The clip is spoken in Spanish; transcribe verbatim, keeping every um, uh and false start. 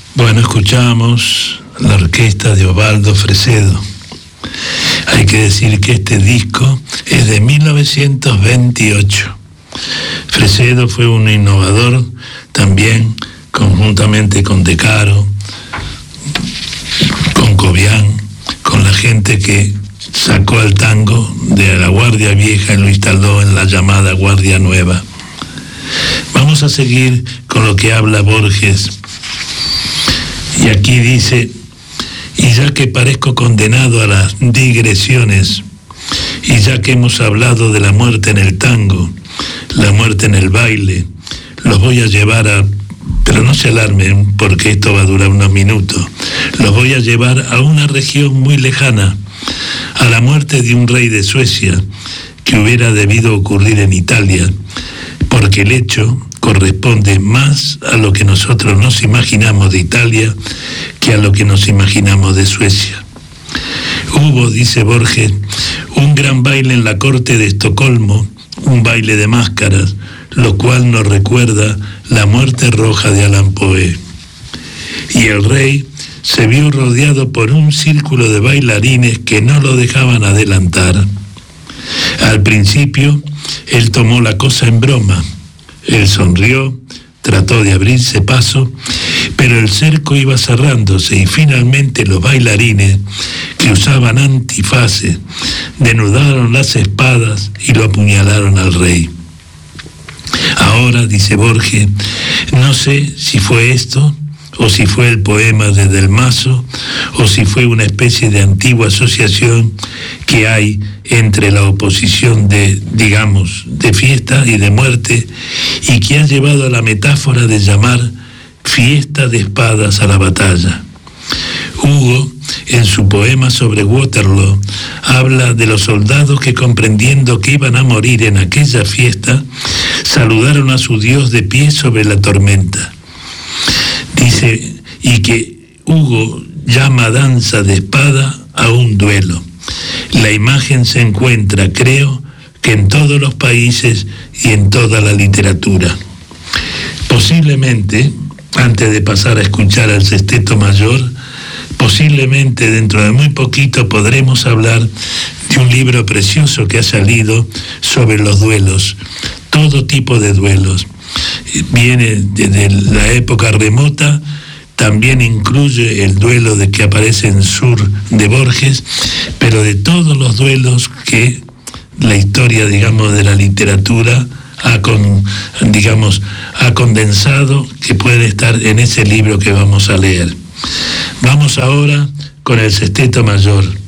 Bueno, escuchamos la orquesta de Osvaldo Fresedo. Hay que decir que este disco es de mil novecientos veintiocho. Fresedo fue un innovador también, conjuntamente con De Caro, con Cobian, con la gente que sacó al tango de la Guardia Vieja y lo instaló en la llamada Guardia Nueva. Vamos a seguir con lo que habla Borges. Y aquí dice: y ya que parezco condenado a las digresiones, y ya que hemos hablado de la muerte en el tango, la muerte en el baile, los voy a llevar a, pero no se alarmen porque esto va a durar unos minutos, los voy a llevar a una región muy lejana, a la muerte de un rey de Suecia que hubiera debido ocurrir en Italia, porque el hecho corresponde más a lo que nosotros nos imaginamos de Italia que a lo que nos imaginamos de Suecia. Hubo, dice Borges, un gran baile en la corte de Estocolmo, un baile de máscaras, lo cual nos recuerda la muerte roja de Allan Poe. Y el rey se vio rodeado por un círculo de bailarines que no lo dejaban adelantar. Al principio, él tomó la cosa en broma. Él sonrió, trató de abrirse paso, pero el cerco iba cerrándose y finalmente los bailarines, que usaban antifaces, denudaron las espadas y lo apuñalaron al rey. Ahora, dice Borges, no sé si fue esto, o si fue el poema de Del Mazo, o si fue una especie de antigua asociación que hay entre la oposición de, digamos, de fiesta y de muerte, y que ha llevado a la metáfora de llamar fiesta de espadas a la batalla. Hugo, en su poema sobre Waterloo, habla de los soldados que, comprendiendo que iban a morir en aquella fiesta, saludaron a su Dios de pie sobre la tormenta. Dice, y que Hugo llama danza de espada a un duelo. La imagen se encuentra, creo, que en todos los países y en toda la literatura. Posiblemente, antes de pasar a escuchar al Sexteto Mayor, posiblemente dentro de muy poquito podremos hablar de un libro precioso que ha salido sobre los duelos, todo tipo de duelos. Viene desde la época remota, también incluye el duelo de que aparece en Sur de Borges, pero de todos los duelos que la historia, digamos, de la literatura ha, con, digamos, ha condensado, que puede estar en ese libro que vamos a leer. Vamos ahora con el Sexteto Mayor.